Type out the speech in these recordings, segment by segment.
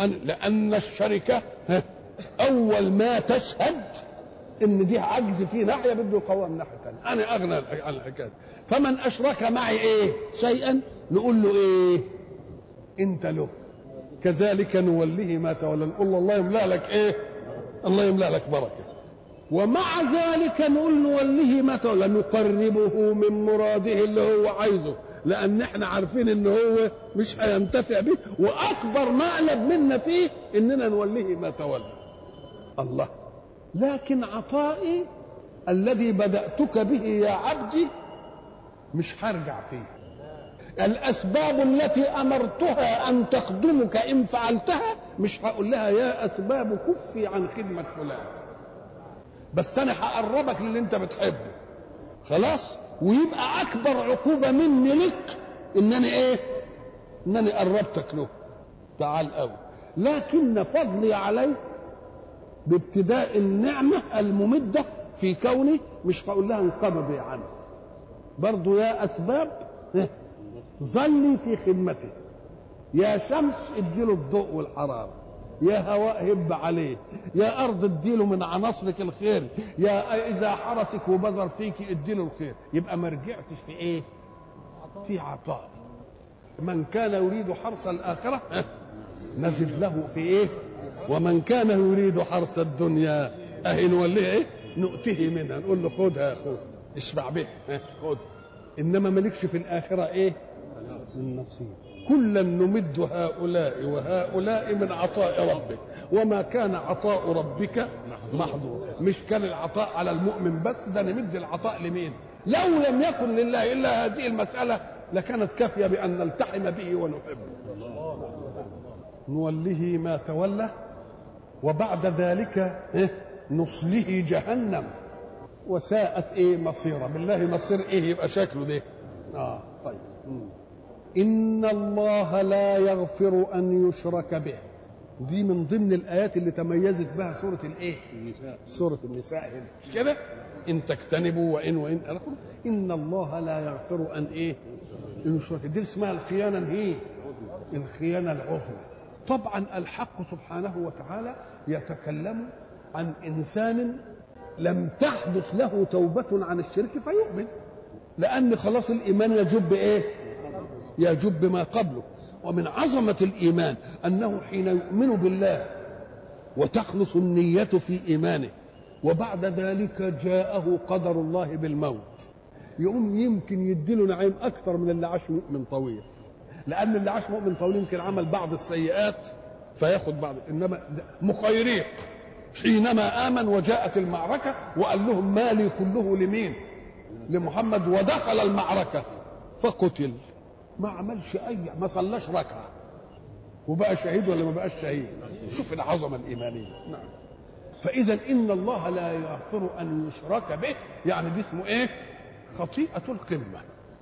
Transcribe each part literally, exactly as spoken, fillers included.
لأن الشركة أول ما تشهد إن دي عجز في ناحية بده يقوم ناحية ثانية، أنا أغنى عن الحكاية. فمن أشرك معي إيه شيئا نقول له إيه؟ أنت له. كذلك نوليه ما تولى، نقول له الله يملأ لك إيه؟ الله يملأ لك بركة. ومع ذلك نقول نوليه ما تولى، نقربه من مراده اللي هو عايزه، لأن احنا عارفين إن هو مش هينتفع به، وأكبر مقلب منا فيه إننا نوليه ما تولى. الله. لكن عطائي الذي بدأتك به يا عبدي مش هرجع فيه. الأسباب التي أمرتها أن تخدمك إن فعلتها مش هقول لها يا أسباب كفي عن خدمة فلان، بس أنا هقربك للي أنت بتحبه خلاص. ويبقى أكبر عقوبة مني لك إنني إيه؟ إنني قربتك له. تعال أوي. لكن فضلي عليك بابتداء النعمة الممدة في كوني مش هقول لها انقبضي عنه، برضو يا أسباب ظلي في خدمته. يا شمس اديله الضوء والحرارة، يا هواء هب عليه، يا أرض اديله من عناصرك الخير، يا إذا حرسك وبذر فيك اديله الخير. يبقى ما رجعتش في إيه؟ في عطاء. من كان يريد حرث الآخرة نزد له في إيه؟ ومن كان يريد حرث الدنيا أهي نوليه إيه؟ نؤته منها، نقول له خدها يا خد اشبع به خد، إنما مالكش في الآخرة إيه؟ النصيب. كلا نمد هؤلاء وهؤلاء من عطاء ربك وما كان عطاء ربك محظورا. مش كان العطاء على المؤمن بس، ده نمد العطاء لمين؟ لو لم يكن لله إلا هذه المسألة لكانت كافية بأن نلتحم به ونحبه. نوليه ما تولى وبعد ذلك نصله جهنم وساءت ايه مصيره. بالله مصير ايه يبقى شكله ده؟ اه طيب. مم. ان الله لا يغفر ان يشرك به. دي من ضمن الايات اللي تميزت بها سوره الايه؟ النساء. سوره النساء هنا مش كده؟ ان تجتنبوا وان وان ان الله لا يغفر ان ايه؟ ان يشرك. دي اسمها الخيانه، هي الخيانه العظمى. طبعا الحق سبحانه وتعالى يتكلم عن انسان لم تحدث له توبة عن الشرك فيؤمن، لأن خلاص الإيمان يجب إيه؟ يجب ما قبله. ومن عظمة الإيمان أنه حين يؤمن بالله وتخلص النية في إيمانه وبعد ذلك جاءه قدر الله بالموت، يقوم يمكن يديله نعيم أكثر من اللي عاش مؤمن طويل، لأن اللي عاش مؤمن طويل يمكن عمل بعض السيئات فياخد بعض. إنما مخيريق حينما آمن وجاءت المعركة وقال لهم مالي كله لمين؟ لمحمد، ودخل المعركة فقتل، ما عملش أي، ما صلاش ركعة وبقى شهيد ولا ما بقاش شهيد؟ شوف العظمة الإيمانية. نعم. فإذا إن الله لا يغفر أن يشرك به، يعني دي اسمه إيه؟ خطيئة القمة.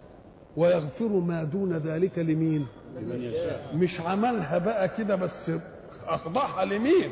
ويغفر ما دون ذلك لمين؟ لمن يشاء. مش عملها بقى كده بس، أخضعها لمين؟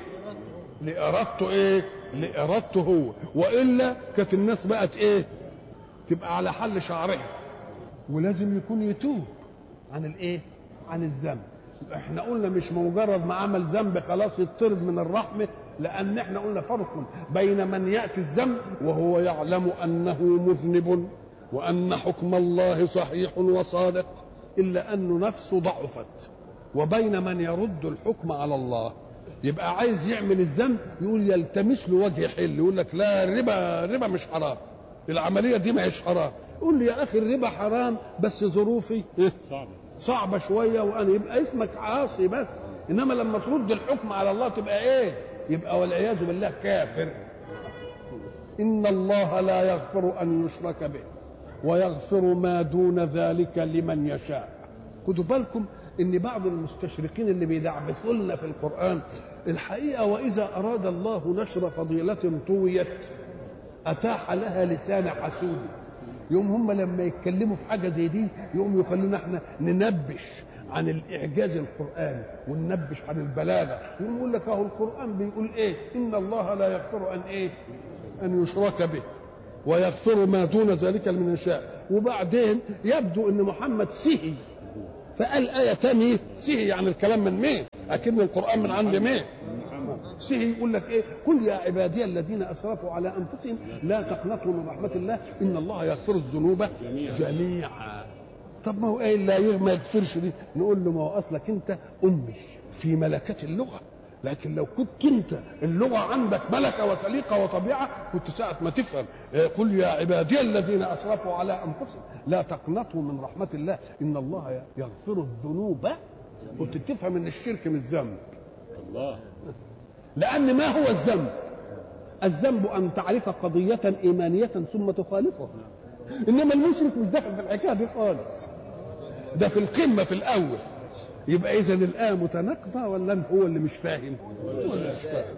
لإرادته إيه؟ لإرادته هو، وإلا كانت الناس بقت إيه؟ تبقى على حل شعرها. ولازم يكون يتوب عن الإيه؟ عن الذنب. إحنا قلنا مش مجرد ما عمل ذنب خلاص يطرد من الرحمة، لأن إحنا قلنا فرق بين من يأتي الذنب وهو يعلم أنه مذنب وأن حكم الله صحيح وصادق إلا أنه نفسه ضعفت، وبين من يرد الحكم على الله. يبقى عايز يعمل الذنب يقول يلتمس له وجه حل، يقول لك لا الربا الربا مش حرام، العمليه دي ما هيش حرام. قول لي يا اخي الربا حرام بس ظروفي صعبه صعبه شويه وانا، يبقى اسمك عاصي بس. انما لما ترد الحكم على الله تبقى ايه؟ يبقى والعياذ بالله كافر. ان الله لا يغفر ان يشرك به ويغفر ما دون ذلك لمن يشاء. خدوا بالكم ان بعض المستشرقين اللي بيدعبسوا لنا في القرآن الحقيقة واذا اراد الله نشر فضيلة طويت اتاح لها لسان حسود. يوم هم لما يتكلموا في حاجة زي دي يقوم يخلونا احنا ننبش عن الاعجاز القرآني وننبش عن البلاغة. يقوم يقول لك اهو القرآن بيقول ايه؟ ان الله لا يغفر ان ايه؟ ان يشرك به ويغفر ما دون ذلك لمن يشاء. وبعدين يبدو ان محمد سهي فقال آية تانية سهي يعني الكلام من مين؟ أكن القرآن من عند مين؟ سهي يقول لك إيه؟ قل يا عبادي الذين أسرفوا على أنفسهم لا تقنطوا من رحمة الله إن الله يغفر الذنوب جميعا. طب ما هو إيه لا ما يغفرش دي؟ نقول له ما هو أصلك أنت أمي في ملكة اللغة، لكن لو كنت انت اللغه عندك ملكه وسليقه وطبيعه كنت ساعه ما تفهم قل يا عبادي الذين اسرفوا على انفسهم لا تقنطوا من رحمه الله ان الله يغفر الذنوب، كنت تفهم ان الشرك مش ذنب. الله، لان ما هو الذنب؟ الذنب ان تعرف قضيه ايمانيه ثم تخالفها، انما المشرك مش داخل في الحكايه دي خالص، ده في القمه في الاول. يبقى إذا الآية متناقضة ولا أنت هو اللي مش فاهم؟ هو اللي مش فاهم.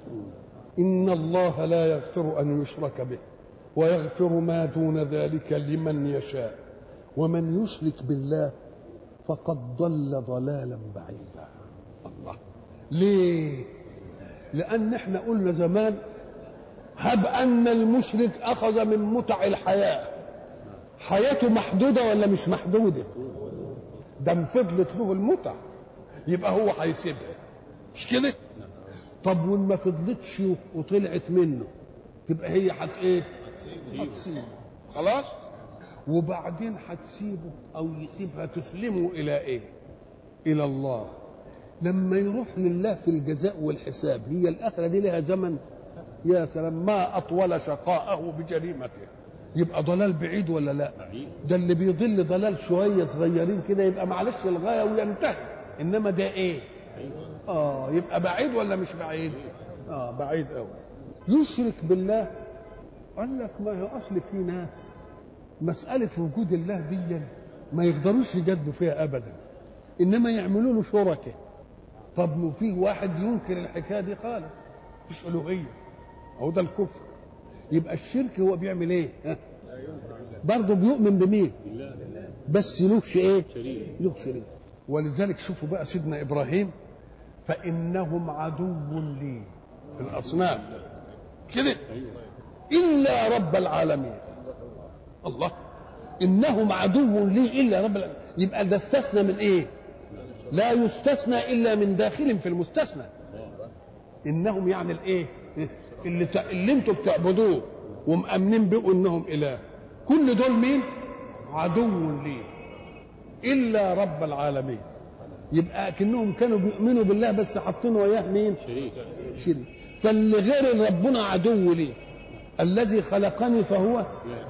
إن الله لا يغفر أن يشرك به ويغفر ما دون ذلك لمن يشاء ومن يشرك بالله فقد ضل ضلالا بعيدا. الله، ليه؟ لأن احنا قلنا زمان هب أن المشرك أخذ من متع الحياة، حياته محدودة ولا مش محدودة؟ ده فضلت له المتع يبقى هو هيسيبها، مش كده؟ طب وان ما فضلتش وطلعت منه تبقى هي حت ايه؟ هتسيبه خلاص، وبعدين هتسيبه او يسيبها تسلمه الى ايه؟ الى الله. لما يروح لله في الجزاء والحساب هي الاخره دي لها زمن؟ يا سلام، ما اطول شقاءه بجريمته. يبقى ضلال بعيد ولا لا؟ ده اللي بيضل ضلال شويه صغيرين كده يبقى معلش الغايه وينتهي، انما ده ايه؟ اه يبقى بعيد ولا مش بعيد؟ اه بعيد قوي. يشرك بالله، قال لك ما هي اصل في ناس مساله وجود الله دي ما يقدروش يجدوا فيها ابدا، انما يعملوا له شركه. طب ما في واحد ينكر الحكايه دي خالص، مفيش الوهيه، اهو ده الكفر. يبقى الشرك هو بيعمل ايه؟ برضه بيؤمن بمين؟ بس لهش ايه؟ له شريك. ولذلك شوفوا بقى سيدنا ابراهيم فانهم عدو لي في الاصنام كده الا رب العالمين. الله، انهم عدو لي الا رب العالمين، يبقى ده استثنى من ايه؟ لا يستثنى الا من داخل في المستثنى. انهم يعني الايه؟ اللي, ت... اللي انتوا بتعبدوه ومأمنين بقوا انهم اله، كل دول مين؟ عدو لي الا رب العالمين. يبقى كأنهم كانوا بيؤمنوا بالله بس حاطين وياه مين؟ شريك. شريك. فاللي غير ربنا عدو لي، الذي خلقني فهو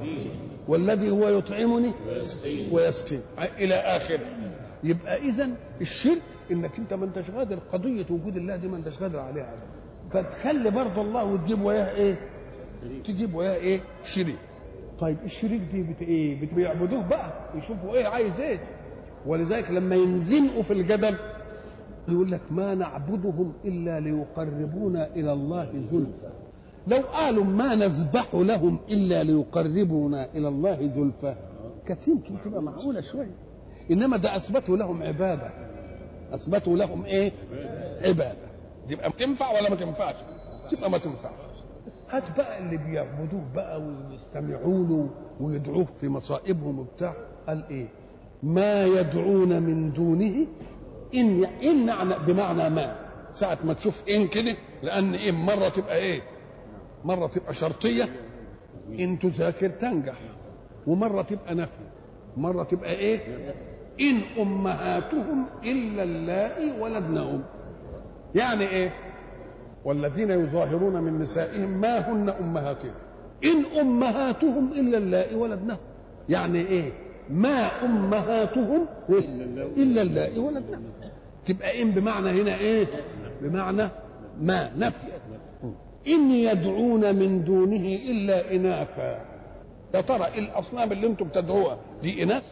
والذي هو يطعمني ويسقيني الى اخره. يبقى اذا الشرك انك انت ما انتش قادر قضيه وجود الله دي ما انتش قادر عليها ابدا، فتخلي برضه الله وتجيب وياه ايه؟ تجيب وياه ايه؟ شريك. طيب الشريك دي بت ايه؟ بيعبدوه بقى يشوفوا ايه عايز ايه. ولذلك لما ينزنقوا في الجدل يقول لك ما نعبدهم الا ليقربونا الى الله زلفى. لو قالوا ما نذبح لهم الا ليقربونا الى الله زلفى كانت يمكن تبقى معقوله شويه، انما ده اثبتوا لهم عباده، اثبتوا لهم ايه؟ عباده. تبقى تنفع ولا ما تنفعش؟ تبقى ما تنفعش. هات بقى اللي بيعبدوه بقى ويستمعوا له ويدعوه في مصائبهم وبتاع، قال ايه؟ ما يدعون من دونه ان ان معنى بمعنى ما، ساعه ما تشوف ان كده، لان ان مره تبقى ايه؟ مره تبقى شرطيه ان تذاكر تنجح، ومره تبقى نفي، مره تبقى ايه؟ ان امهاتهم الا اللائي ولدنهم. يعني ايه؟ والذين يظاهرون من نسائهم ما هن امهاتهم ان امهاتهم الا اللائي ولدنهم. يعني ايه؟ ما امهاتهم الا اللائي ولدنهم. تبقى ان بمعنى هنا ايه؟ بمعنى ما، نفي. ان يدعون من دونه الا اناثا. يا ترى الاصنام اللي انتم بتدعوها دي اناث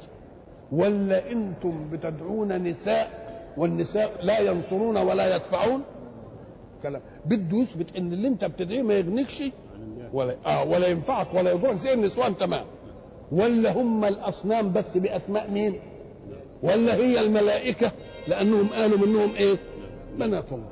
ولا انتم بتدعون نساء والنساء لا ينصرون ولا يدفعون؟ كلام بده يثبت ان اللي انت بتدعيه ما يغنيكش ولا اه ولا ينفعك ولا يضرك زي النسوان تمام. ولا هم الاصنام بس باسماء مين؟ ولا هي الملائكه لانهم قالوا منهم ايه؟ بنات الله.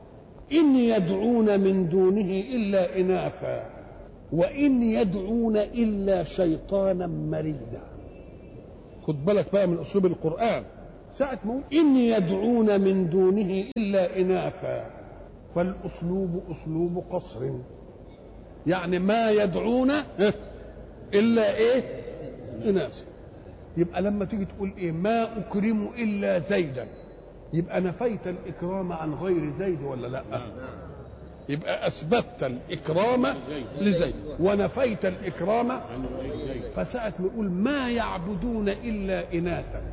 ان يدعون من دونه الا اناثا وان يدعون الا شيطانا مريدا. خد بالك بقى من اسلوب القران، ساعة ما إن يدعون من دونه إلا إناثا، فالأسلوب أسلوب قصر، يعني ما يدعون إلا إيه؟ إناثا. يبقى لما تيجي تقول إيه؟ ما أكرم إلا زيدا، يبقى نفيت الإكرام عن غير زيد ولا لا؟ يبقى أثبتت الإكرام لزيد ونفيت الإكرام عن غير زيد. فساعة ما يقول ما يعبدون إلا إناثا،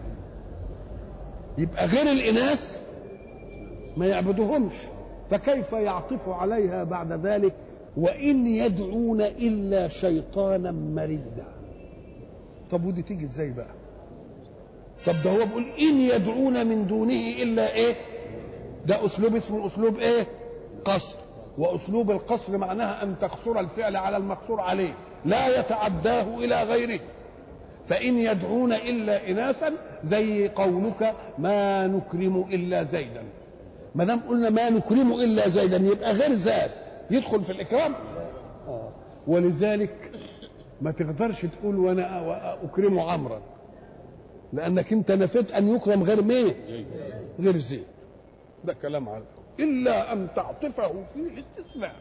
يبقى غير الإناث ما يعبدوهمش، فكيف يعطف عليها بعد ذلك وإن يدعون إلا شيطانا مريدا؟ طب ودي تيجي ازاي بقى؟ طب ده هو بيقول إن يدعون من دونه إلا إيه؟ ده أسلوب اسمه أسلوب إيه؟ قصر، وأسلوب القصر معناها أن تقصر الفعل على المقصور عليه لا يتعداه إلى غيره. فإن يدعون إلا إناثا زي قولك ما نكرم إلا زيدا، ما دام قلنا ما نكرم إلا زيدا يبقى غير زاد يدخل في الإكرام. آه. ولذلك ما تقدرش تقول وأنا أكرم عمرا، لأنك أنت نفيت أن يكرم غير مين؟ غير زيد. ده كلام عنه إلا أن تعطفه في الاستثناء.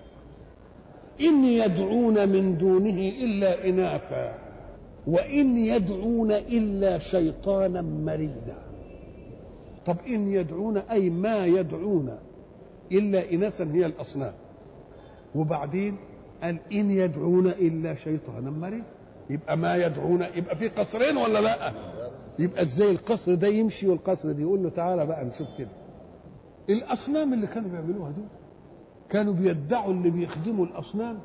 إن يدعون من دونه إلا إناثا وإن يدعون إلا شيطانا مريدا. طب إن يدعون أي ما يدعون إلا إناثا هي الأصنام، وبعدين قال إن يدعون إلا شيطانا مريدا، يبقى ما يدعون يبقى في قصرين ولا لا؟ يبقى ازاي القصر ده يمشي والقصر دي؟ يقول له تعالى بقى نشوف كده. الأصنام اللي كانوا بيعملوها دول كانوا بيدعوا اللي بيخدموا الأصنام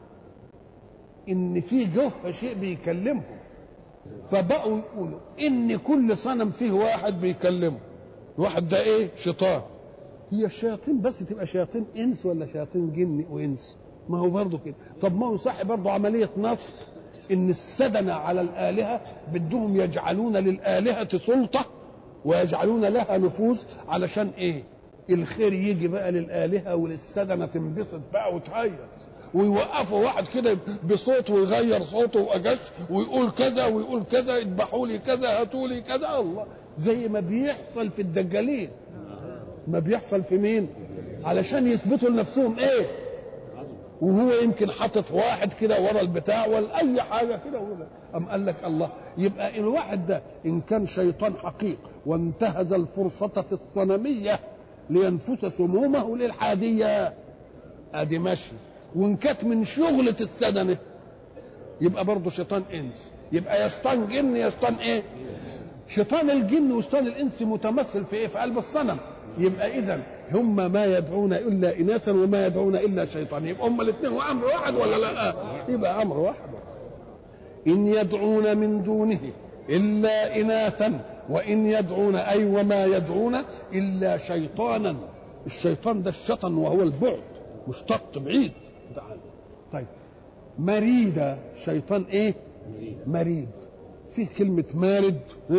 إن في جوفها شيء بيكلمهم، فبقوا يقولوا إن كل صنم فيه واحد بيكلمه، الواحد ده إيه؟ شيطان. هي الشياطين بس تبقى شياطين إنس ولا شياطين جن وإنس؟ ما هو برضه كده. طب ما هو صح برضه عملية نصب، إن السدنة على الآلهة بدهم يجعلون للآلهة سلطة ويجعلون لها نفوذ، علشان إيه؟ الخير يجي بقى للآلهة وللسدنة تنبسط بقى وتهيص، ويوقفوا واحد كده بصوت ويغير صوته وأجش ويقول كذا ويقول كذا، اذبحوا لي كذا، هاتوا لي كذا، الله، زي ما بيحصل في الدجالين. ما بيحصل في مين؟ علشان يثبتوا لنفسهم ايه؟ وهو يمكن حاطط واحد كده ورا البتاع ولا اي حاجه كده، ام قال لك الله، يبقى الواحد ده ان كان شيطان حقيق وانتهز الفرصه في الصنميه لينفس سمومه للحاديه، ادي ماشي. وان كانت من شغله السدنه يبقى برضه شيطان انس، يبقى يشطان جن يشطان ايه؟ شيطان الجن وشيطان الانس متمثل في ايه؟ في قلب الصنم. يبقى اذا هم ما يدعون الا اناثا وما يدعون الا شيطان، يبقى هم الاثنين وامر واحد ولا لا؟ يبقى امر واحد. ان يدعون من دونه الا اناثا وان يدعون اي وما يدعون الا شيطانا. الشيطان ده الشطن وهو البعد، مشتق بعيد. طيب مريدا، شيطان ايه؟ مريد. فيه كلمة مارد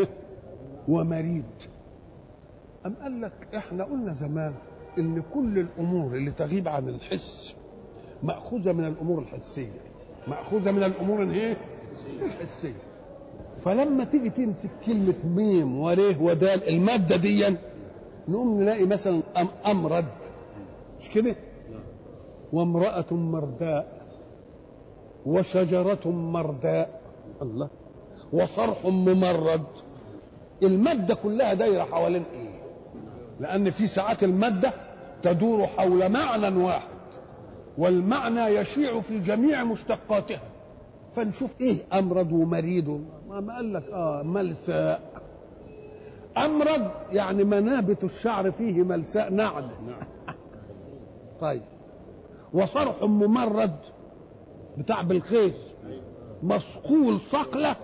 ومريد. أم قال لك احنا قلنا زمان ان كل الامور اللي تغيب عن الحس مأخوذة من الامور الحسية، مأخوذة من الامور الايه؟ الحسية. فلما تيجي تمسك كلمة ميم وريه ودال المادة دي نقوم نلاقي مثلا أم أمرد، مش كده؟ وامرأة مرداء وشجرة مرداء، الله، وصرح ممرد. المادة كلها دايرة حوالين ايه؟ لأن في ساعات المادة تدور حول معنى واحد والمعنى يشيع في جميع مشتقاتها. فنشوف ايه أمرد ومريد. ما قال لك اه ملساء. أمرد يعني منابت الشعر فيه ملساء نعل. طيب وصرح ممرد بتاع بالخيس مصقول صقلة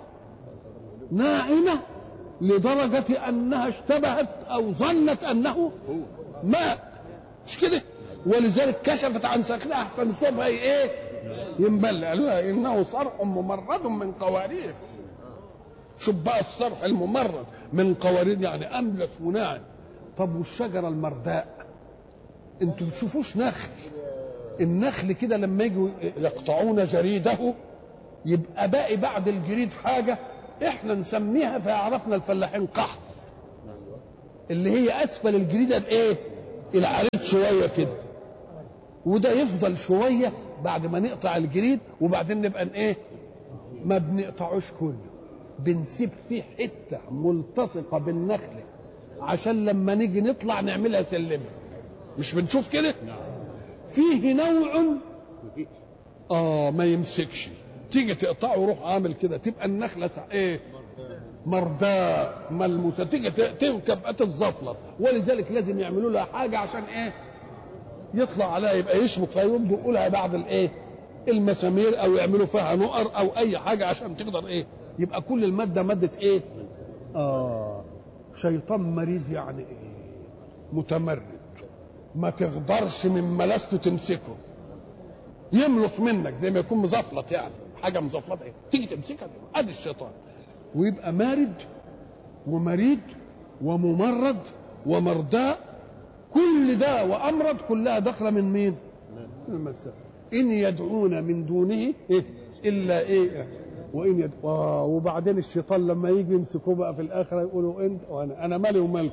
ناعمة لدرجة أنها اشتبهت أو ظنت أنه ماء، مش كده؟ ولذلك كشفت عن ساقها فنصبها ايه؟ ينبل. قالوا إنه صرح ممرد من قوارير. شوف بقى الصرح الممرد من قوارير يعني أملس وناعم. طب والشجرة المرداء؟ انتوا تشوفوش نخل، النخل كده لما يجوا يقطعون جريده يبقى باقي بعد الجريد حاجة احنا نسميها فيعرفنا الفلاحين قحف. اللي هي اسفل الجريده بايه؟ العريض شويه كده، وده يفضل شويه بعد ما نقطع الجريد، وبعدين نبقى ايه؟ ما بنقطعوش كله، بنسيب فيه حته ملتصقه بالنخله عشان لما نيجي نطلع نعملها سلمه. مش بنشوف كده؟ فيه نوع اه ما يمسكش، تيجي تقطعه وروح عامل كده، تبقى النخله ايه؟ مرداء ملموسه، تيجي تركب تتزفلط. ولذلك لازم يعملوا لها حاجه عشان ايه؟ يطلع عليها يبقى يشبك فيها، يمدوا لها بعض الايه؟ المسامير، او يعملوا فيها نقر او اي حاجه عشان تقدر ايه؟ يبقى كل الماده ماده ايه؟ اه شيطان مريض، يعني ايه؟ متمرد، ما تقدرش من ملاسته تمسكه، يملص منك زي ما يكون مزفلط، يعني حاجه مزفلطه ايه؟ تيجي تمسكها ادي الشيطان. ويبقى مارد ومريض وممرض ومرداء، كل ده وامرض كلها داخله من مين؟ من المساء. ان يدعون من دونه إيه؟ الا ايه؟ وان يد... آه وبعدين الشيطان لما يجي يمسكوه بقى في الاخره يقولوا انت وانا انا مالي ومالكم،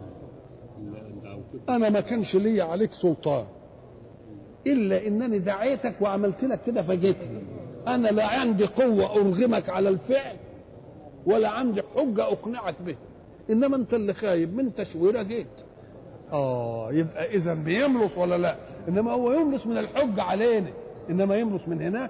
انا ما كانش لي عليك سلطان الا انني دعيتك وعملت لك كده فجيتني، انا لا عندي قوه ارغمك على الفعل ولا عندي حجه اقنعك به، انما انت اللي خايب من تشويره جيت. اه يبقى اذا بيملص ولا لا؟ انما هو يملص من الحجه علينا، انما يملص من هناك.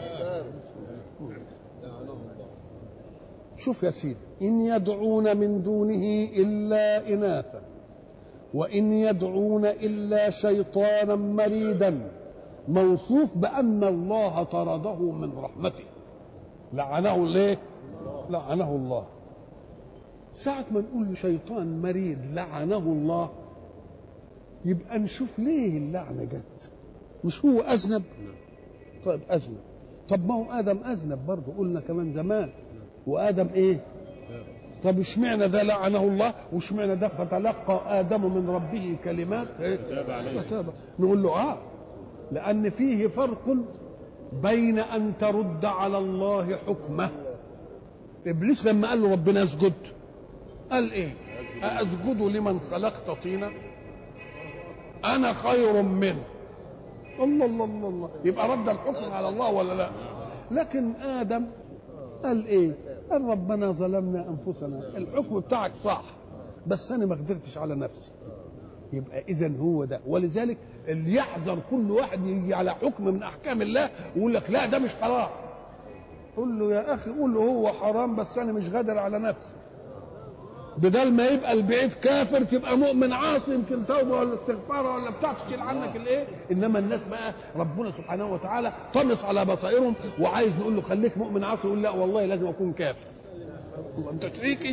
شوف يا سيدي، ان يدعون من دونه الا اناثا وان يدعون الا شيطانا مريدا، موصوف بان الله طرده من رحمته، لعنه ليه؟ لعنه الله. ساعة ما نقول شيطان مريد لعنه الله، يبقى نشوف ليه اللعنة جت. مش هو أذنب؟ طيب أذنب، طب ما هو آدم أذنب برضه، قلنا كمان زمان، وآدم إيه؟ طب اشمعنى ده لعنه الله واشمعنى ده فتلقى آدم من ربه كلمات فتاب؟ نقول له آه، لأن فيه فرق بين أن ترد على الله حكمه. إبليس لما قال له ربنا اسجد، قال إيه؟ أسجد لمن خلقت طينا أنا خير منه. الله الله الله الله، يبقى رد الحكم على الله ولا لا؟ لكن آدم قال إيه؟ قال ربنا ظلمنا أنفسنا، الحكم بتاعك صح بس أنا ما قدرتش على نفسي. يبقى إذن هو ده. ولذلك اللي يحذر كل واحد يجي على حكم من أحكام الله ويقول لك لا ده مش حرام، قول له يا أخي قول له هو حرام بس أنا مش قادر على نفسي. بدل ما يبقى البعيد كافر تبقى مؤمن عاصي، يمكن توبه ولا استغفار ولا بتاع تشيل عنك الايه. انما الناس بقى ربنا سبحانه وتعالى طمس على بصائرهم، وعايز نقول له خليك مؤمن عاصي، يقول لا والله لازم اكون كافر. الله انت شريكي.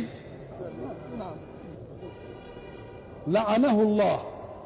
لعنه الله،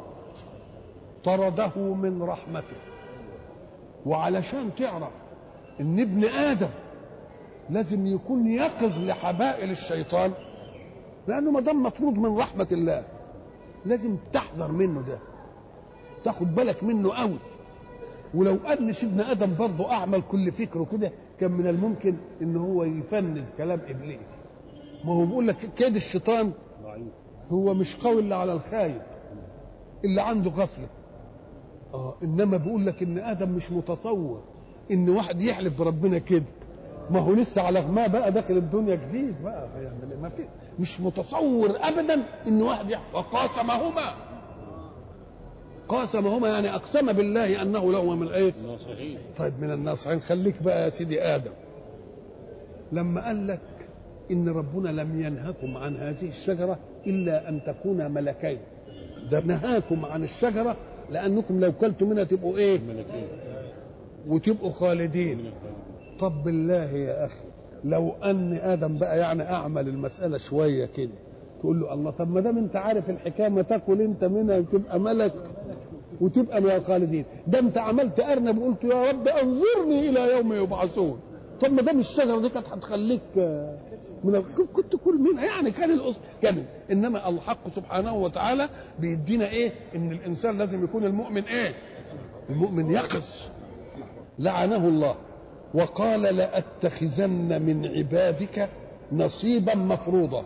طرده من رحمته. وعلشان تعرف ان ابن ادم لازم يكون يقظ لحبائل الشيطان، لانه ما دام مطرود من رحمه الله لازم تحذر منه، ده تاخد بالك منه قوي. ولو ان سيدنا ادم برضه اعمل كل فكره كده كان من الممكن ان هو يفند كلام ابليس. ما هو بيقول لك كيد الشيطان هو مش قوي الا على الخايب اللي عنده غفله. اه انما بيقول لك ان ادم مش متصور ان واحد يحلف بربنا كده، ما هو لسه على غماه بقى داخل الدنيا جديد بقى، يعني ما في مش متصور ابدا ان واحد يحلف. وقاسمهما، قاسمهما يعني اقسم بالله انه لهما من ايه؟ طيب من الناصحين. خليك بقى يا سيدي ادم لما قال لك ان ربنا لم ينهكم عن هذه الشجره الا ان تكونا ملكين، ده نهاكم عن الشجره لانكم لو كلتم منها تبقوا ايه؟ ملكين وتبقوا خالدين. طب بالله يا اخي لو ان ادم بقى يعني اعمل المساله شويه كده، تقول له الله طب ما دام انت عارف الحكايه ما تاكل انت منها وتبقى ملك وتبقى من الخالدين، ده انت عملت ارنب وقلت يا رب انظرني الى يوم يبعثون. طب ما دام الشجره دي كانت هتخليك من كنت كل منها، يعني كان الاصل كان. انما الحق سبحانه وتعالى بيدينا ايه؟ ان الانسان لازم يكون المؤمن ايه؟ المؤمن يقظ. لعنه الله وقال لأتخذن من عبادك نصيبا مفروضا.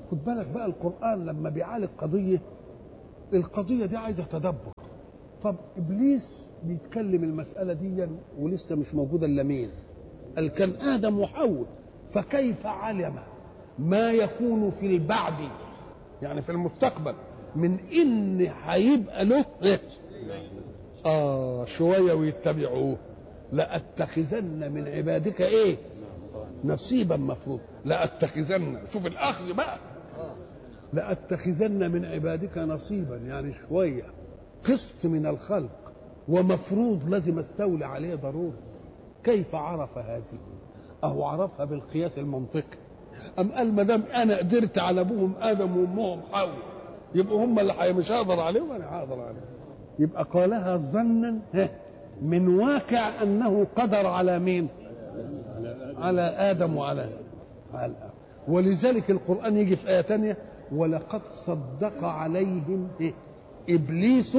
خد بالك بقى القرآن لما بيعالج قضية، القضية دي عايزة تدبر. طب إبليس بيتكلم المسألة دي ولسه مش موجودة إلا مين؟ قال كان آدم وحواء، فكيف علم ما يكون في البعد يعني في المستقبل من إن هيبقى له آه شوية ويتبعوه؟ لأتخذن من عبادك إيه؟ نصيبا مفروض. لأتخذن، شوف الأخذ بقى، لأتخذن من عبادك نصيبا يعني شوية قسط من الخلق ومفروض لازم استولي عليه ضروري. كيف عرف هذه؟ أهو عرفها بالقياس المنطقي. أم قال ما دام أنا قدرت على أبوهم آدم وأمهم حواء يبقوا هم اللي مش هقدر عليهم، أنا هقدر عليهم. يبقى قالها ظنا من واقع أنه قدر على مين؟ على آدم وعلى على آدم. ولذلك القرآن يجي في آية تانية ولقد صدق عليهم إبليس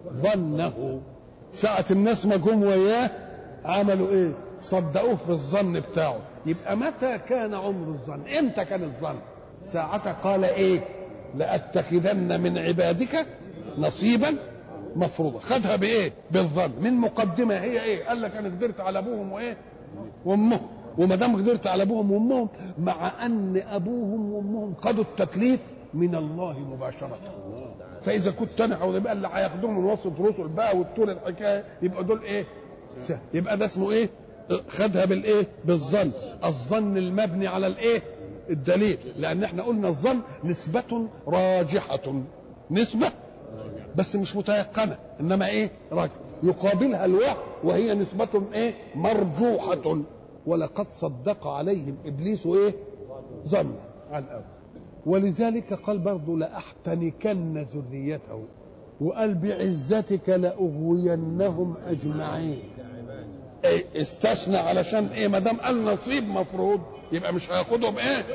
ظنه. ساعة الناس ما جم وياه عملوا إيه؟ صدقوه في الظن بتاعه. يبقى متى كان عمر الظن؟ إمتى كان الظن؟ ساعة قال إيه؟ لأتخذن من عبادك نصيبا مفروضا. خدها بإيه؟ بالظن. من مقدمة هي إيه؟ قال لك أنا قدرت على أبوهم وإيه؟ وأمهم. وما دام قدرت على أبوهم وأمهم، مع أن أبوهم وأمهم قضوا التكليف من الله مباشرة. فإذا كنت أنا أو يبقى اللي هياخدوهم من وسط رسل بقى والطول الحكاية يبقى دول إيه؟ سهل. يبقى ده اسمه إيه؟ خدها بالإيه؟ بالظن. الظن المبني على الإيه؟ الدليل. لأن إحنا قلنا الظن نسبة راجحة، نسبة بس مش متيقنة، إنما إيه؟ راجح. يقابلها الوحي وهي نسبة إيه؟ مرجوحة. ولقد صدق عليهم إبليس إيه؟ ظن على الأول. ولذلك قال برضو لأحتنكن ذريته، وقال بعزتك لأغوينهم أجمعين. إيه استثنى علشان إيه؟ ما دام قال نصيب مفروض يبقى مش هياخدهم إيه؟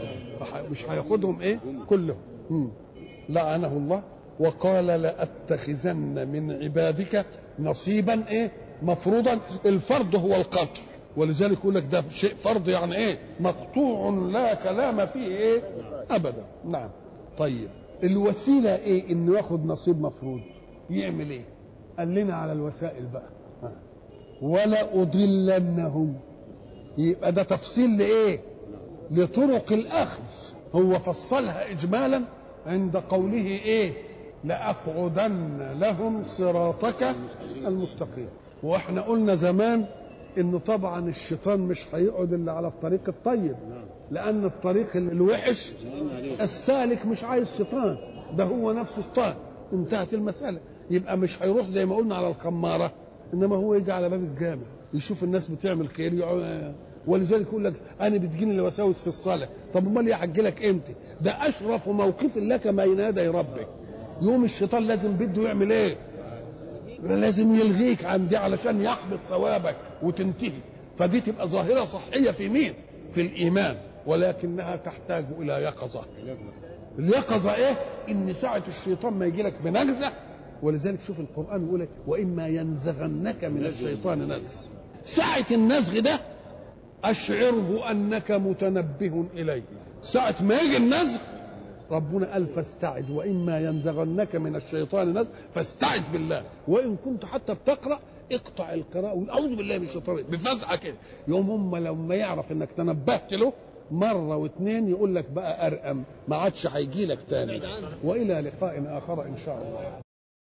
مش هياخدهم إيه؟ كلهم. مم. لعنه الله وقال لأتخذن من عبادك نصيبا إيه؟ مفروضا. الفرض هو القطع، ولذلك يقول لك ده شيء فرض يعني ايه؟ مقطوع لا كلام فيه ايه؟ ابدا. نعم. طيب الوسيله ايه؟ انه ياخد نصيب مفروض. يعمل ايه؟ قال لنا على الوسائل بقى. ولا اضلنهم. يبقى ده تفصيل لايه؟ لطرق الاخذ. هو فصلها اجمالا عند قوله ايه؟ لاقعدن لهم صراطك المستقيم. واحنا قلنا زمان انه طبعا الشيطان مش هيقعد الا على الطريق الطيب، لان الطريق الوحش السالك مش عايز شيطان، ده هو نفسه شيطان. انتهت المساله. يبقى مش هيروح زي ما قلنا على الخماره، انما هو يجي على باب الجامع يشوف الناس بتعمل خير يقعد. ولذلك يقول لك انا بتجيني الوساوس في الصلاه. طب امال يعجلك امتى؟ ده اشرف موقف لك بين يدي ربك. يوم الشيطان لازم بده يعمل ايه؟ لازم يلغيك عن دي علشان يحبط ثوابك وتنتهي. فدي تبقى ظاهرة صحية في مين؟ في الإيمان. ولكنها تحتاج إلى يقظة. اليقظة إيه؟ إن ساعة الشيطان ما يجي لك بنغزة. ولذلك شوف القرآن يقول لك وإما ينزغنك من الشيطان نزغ. ساعة النزغ ده أشعره أنك متنبه إليه. ساعة ما يجي النزغ ربنا قال فاستعذ وإما ينزغنك من الشيطان نزغ فاستعذ بالله. وإن كنت حتى بتقرأ اقطع القراءة وأعوذ بالله من الشيطان بفزعة كده. يوم هم لما يعرف إنك تنبهت له مرة واثنين يقول لك بقى أرقم، ما عادش هيجي لك تاني. وإلى لقاء آخر إن شاء الله.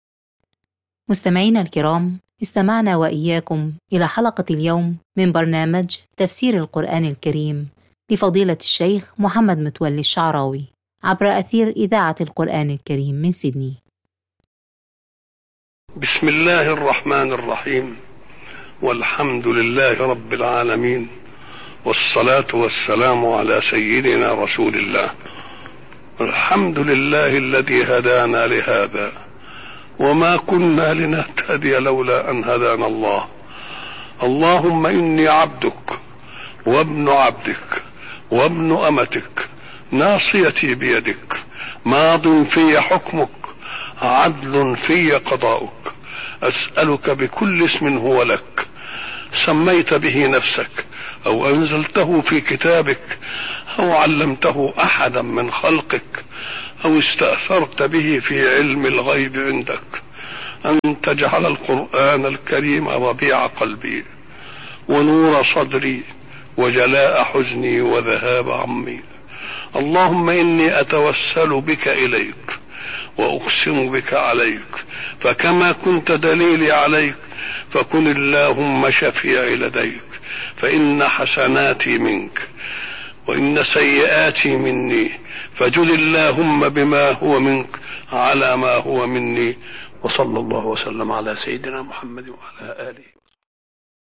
مستمعينا الكرام، استمعنا وإياكم إلى حلقة اليوم من برنامج تفسير القرآن الكريم لفضيلة الشيخ محمد متولي الشعراوي عبر أثير إذاعة القرآن الكريم من سيدني. بسم الله الرحمن الرحيم، والحمد لله رب العالمين، والصلاة والسلام على سيدنا رسول الله. الحمد لله الذي هدانا لهذا وما كنا لنهتدي لولا أن هدانا الله. اللهم إني عبدك وابن عبدك وابن أمتك، ناصيتي بيدك، ماض في حكمك، عدل في قضاؤك. أسألك بكل اسم هو لك سميت به نفسك أو أنزلته في كتابك أو علمته أحدا من خلقك أو استأثرت به في علم الغيب عندك أن تجعل القرآن الكريم ربيع قلبي ونور صدري وجلاء حزني وذهاب همي. اللهم إني أتوسل بك إليك وأقسم بك عليك، فكما كنت دليلي عليك فكن اللهم شفيعي لديك، فإن حسناتي منك وإن سيئاتي مني، فجد اللهم بما هو منك على ما هو مني. وصلى الله وسلم على سيدنا محمد وعلى آله.